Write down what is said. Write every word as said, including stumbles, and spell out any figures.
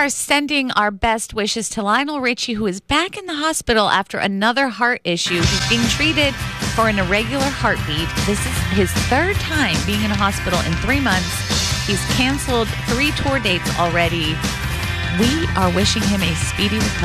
are sending our best wishes to Lionel Richie, who is back in the hospital after another heart issue. He's being treated for an irregular heartbeat. This is his third time being in a hospital in three months. He's canceled three tour dates already. We are wishing him a speedy recovery.